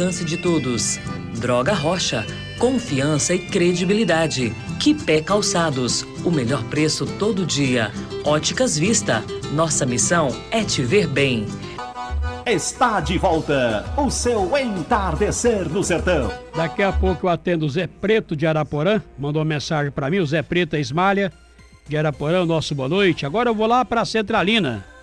alcance de todos. Droga Rocha, confiança e credibilidade. Quipé Calçados, o melhor preço todo dia. Óticas Vista, nossa missão é te ver bem. Está de volta o seu Entardecer no Sertão. Daqui a pouco eu atendo o Zé Preto de Araporã, mandou uma mensagem para mim, o Zé Preto Esmalha de Araporã, nosso boa noite. Agora eu vou lá para Centralina.